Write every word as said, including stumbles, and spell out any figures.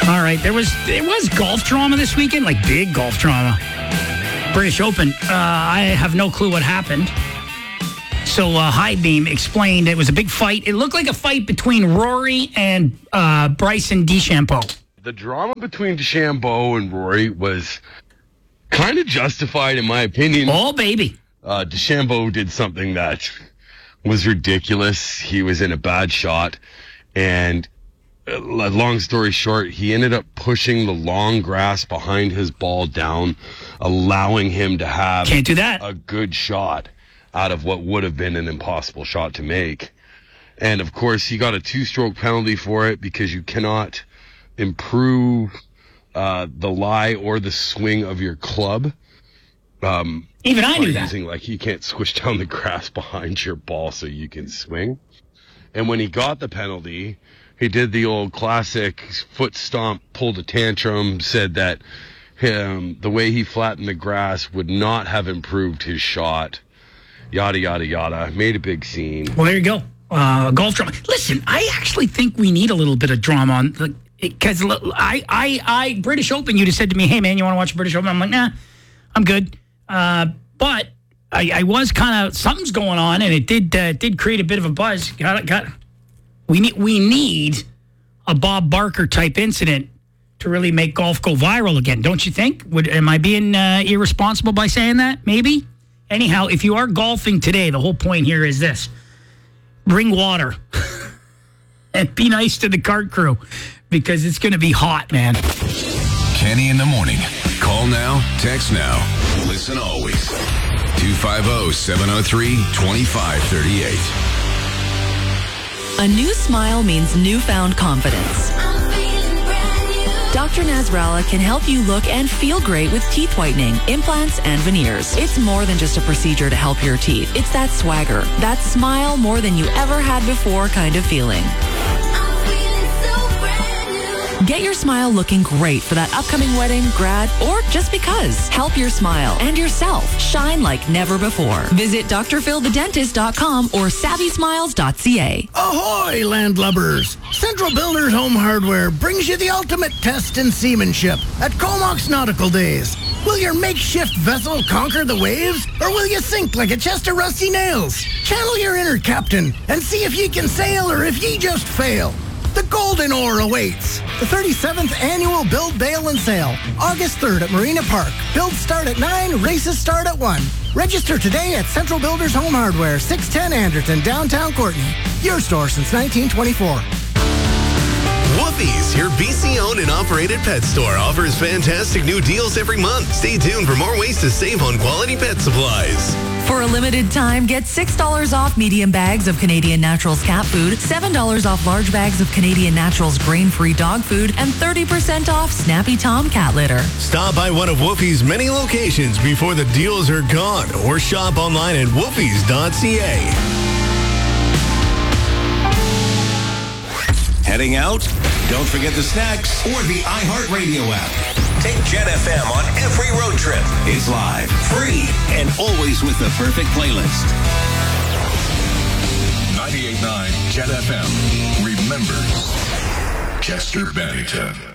All right, there was there was golf drama this weekend, like big golf drama. British Open. Uh, I have no clue what happened. So uh, High Beam explained it was a big fight. It looked like a fight between Rory and uh, Bryson DeChambeau. The drama between DeChambeau and Rory was kind of justified, in my opinion. Oh, baby. Uh, DeChambeau did something that was ridiculous. He was in a bad shot, and uh, long story short, he ended up pushing the long grass behind his ball down, allowing him to have Can't do that. a good shot out of what would have been an impossible shot to make. And, of course, he got a two-stroke penalty for it because you cannot improve uh, the lie or the swing of your club. Um, Even I knew that. Using, like, you can't squish down the grass behind your ball so you can swing. And when he got the penalty, he did the old classic foot stomp, pulled a tantrum, said that um, the way he flattened the grass would not have improved his shot. Yada, yada, yada. Made a big scene. Well, there you go. Uh, golf drama. Listen, I actually think we need a little bit of drama on the, because I, I, I, British Open, you just said to me, hey, man, you want to watch British Open? I'm like, nah, I'm good. Uh, but I, I was kind of, something's going on, and it did uh, did create a bit of a buzz. Got got. We need, we need a Bob Barker type incident to really make golf go viral again, don't you think? Would, am I being uh, irresponsible by saying that? Maybe? Anyhow, if you are golfing today, the whole point here is this. Bring water. And be nice to the cart crew, because it's going to be hot, man. Kenny in the morning. Call now, text now. Listen always. two five zero, seven zero three, two five three eight. A new smile means newfound confidence. Doctor Nasrallah can help you look and feel great with teeth whitening, implants, and veneers. It's more than just a procedure to help your teeth. It's that swagger, that smile more than you ever had before kind of feeling. Get your smile looking great for that upcoming wedding, grad, or just because. Help your smile and yourself shine like never before. Visit D R phil the dentist dot com or savvy smiles dot c a. Ahoy, landlubbers! Central Builders Home Hardware brings you the ultimate test in seamanship at Comox Nautical Days. Will your makeshift vessel conquer the waves, or will you sink like a chest of rusty nails? Channel your inner captain and see if ye can sail or if ye just fail. The Golden Oar awaits. The thirty-seventh Annual Build, Bail, and Sail. August third at Marina Park. Builds start at nine, races start at one. Register today at Central Builders Home Hardware, six ten Anderton, downtown Courtney. Your store since nineteen twenty-four. Woofie's, your B C-owned and operated pet store, offers fantastic new deals every month. Stay tuned for more ways to save on quality pet supplies. For a limited time, get six dollars off medium bags of Canadian Naturals cat food, seven dollars off large bags of Canadian Naturals grain-free dog food, and thirty percent off Snappy Tom cat litter. Stop by one of Woofie's many locations before the deals are gone, or shop online at woofies dot c a. Heading out? Don't forget the snacks or the iHeartRadio app. Take Jet F M on every road trip. It's live, free, and always with the perfect playlist. ninety-eight point nine Jet F M remembers Chester Bennington.